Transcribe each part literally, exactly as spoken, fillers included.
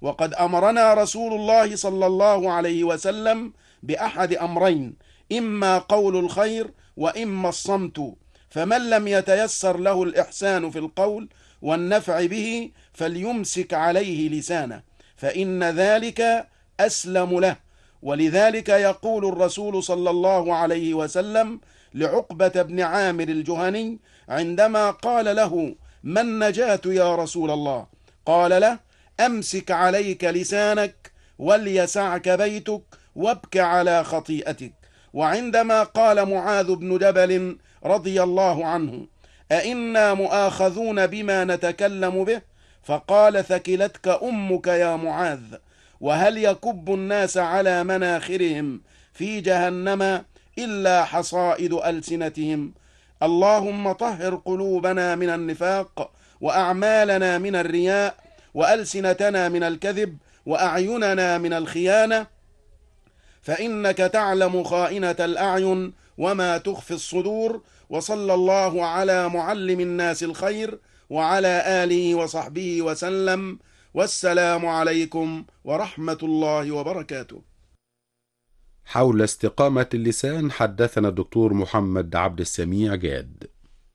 وقد أمرنا رسول الله صلى الله عليه وسلم بأحد أمرين: إما قول الخير وإما الصمت، فمن لم يتيسر له الإحسان في القول والنفع به فليمسك عليه لسانه، فإن ذلك أسلم له. ولذلك يقول الرسول صلى الله عليه وسلم لعقبة بن عامر الجهني عندما قال له: ما النجاة يا رسول الله؟ قال له: أمسك عليك لسانك وليسعك بيتك وابك على خطيئتك. وعندما قال معاذ بن جبل رضي الله عنه: أئنا مؤاخذون بما نتكلم به؟ فقال: ثكلتك أمك يا معاذ، وهل يكب الناس على مناخرهم في جهنم إلا حصائد ألسنتهم؟ اللهم طهر قلوبنا من النفاق، وأعمالنا من الرياء، وألسنتنا من الكذب، وأعيننا من الخيانة، فإنك تعلم خائنة الأعين وما تخفي الصدور. وصلى الله على معلم الناس الخير وعلى آله وصحبه وسلم، والسلام عليكم ورحمة الله وبركاته. حول استقامة اللسان حدثنا الدكتور محمد عبد السميع جاد.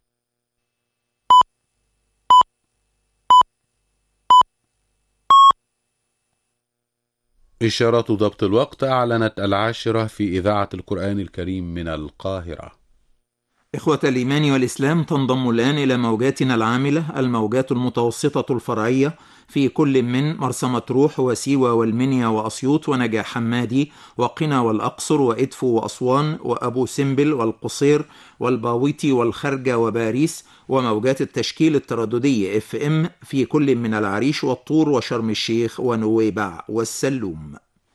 إشارة ضبط الوقت أعلنت العاشرة في إذاعة القرآن الكريم من القاهرة. إخوة الإيمان والإسلام، تنضم الآن إلى موجاتنا العاملة الموجات المتوسطة الفرعية في كل من مرسى مطروح وسيوة والمنيا وأسيوط ونجع حمادي وقنا والأقصر وإدفو وأسوان وأبو سمبل والقصير والباويتي والخرجة وباريس، وموجات التشكيل الترددي اف ام في كل من العريش والطور وشرم الشيخ ونويبع والسلوم.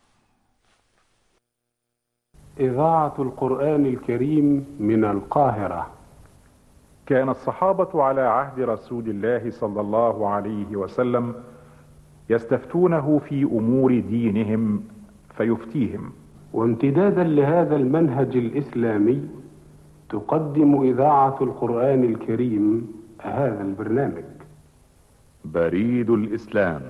إذاعة القرآن الكريم من القاهرة. كان الصحابة على عهد رسول الله صلى الله عليه وسلم يستفتونه في أمور دينهم فيفتيهم. وامتدادا لهذا المنهج الإسلامي تقدم إذاعة القرآن الكريم هذا البرنامج. بريد الإسلام،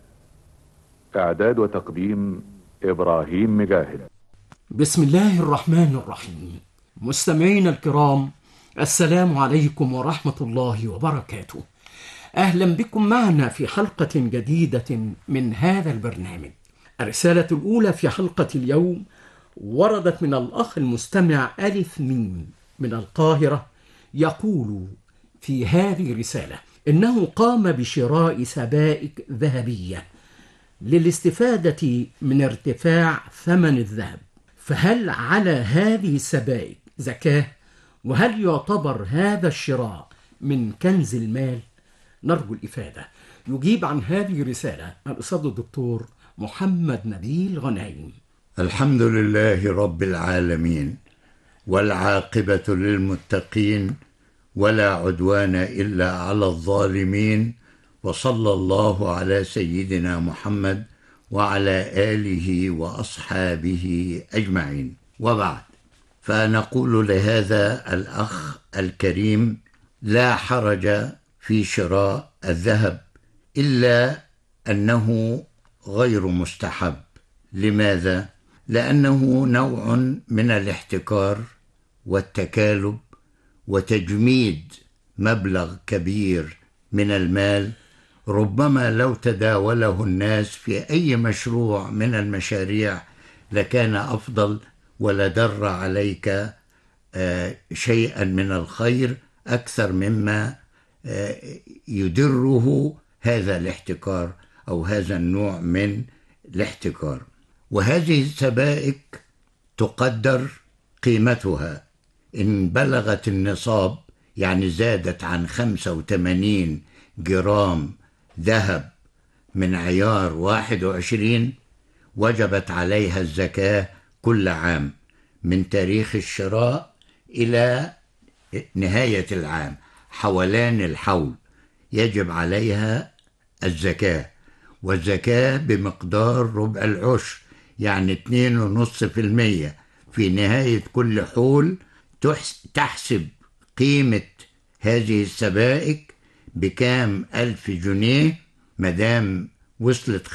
إعداد وتقديم إبراهيم مجاهد. بسم الله الرحمن الرحيم. مستمعين الكرام، السلام عليكم ورحمة الله وبركاته. أهلا بكم معنا في حلقة جديدة من هذا البرنامج. الرسالة الأولى في حلقة اليوم وردت من الأخ المستمع ألف ميم من القاهرة، يقول في هذه الرسالة إنه قام بشراء سبائك ذهبية للاستفادة من ارتفاع ثمن الذهب، فهل على هذه السبائك زكاة؟ وهل يعتبر هذا الشراء من كنز المال؟ نرجو الإفادة. يجيب عن هذه الرسالة الأستاذ الدكتور محمد نبيل غنايم. الحمد لله رب العالمين، والعاقبة للمتقين، ولا عدوان إلا على الظالمين، وصلى الله على سيدنا محمد وعلى آله وأصحابه أجمعين، وبعد. فنقول لهذا الأخ الكريم: لا حرج في شراء الذهب، إلا أنه غير مستحب. لماذا؟ لأنه نوع من الاحتكار والتكالب وتجميد مبلغ كبير من المال، ربما لو تداوله الناس في أي مشروع من المشاريع لكان أفضل، ولدر عليك شيئا من الخير أكثر مما يدره هذا الاحتكار أو هذا النوع من الاحتكار. وهذه السبائك تقدر قيمتها إن بلغت النصاب، يعني زادت عن خمسة وثمانين جرام ذهب من عيار واحد وعشرين، وجبت عليها الزكاة كل عام من تاريخ الشراء إلى نهاية العام، حولان الحول يجب عليها الزكاة. والزكاة بمقدار ربع العشر، يعني اثنين ونص في المية في نهاية كل حول. تحسب قيمة هذه السبائك بكام ألف جنيه، مدام وصلت